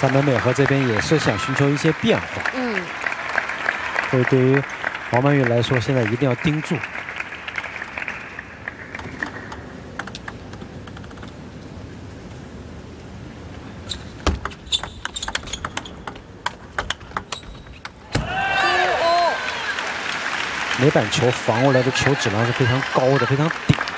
张本美和这边也是想寻求一些变化。所以对于王曼玉来说，现在一定要盯住。美板球防过来的球质量是非常高的，非常顶的。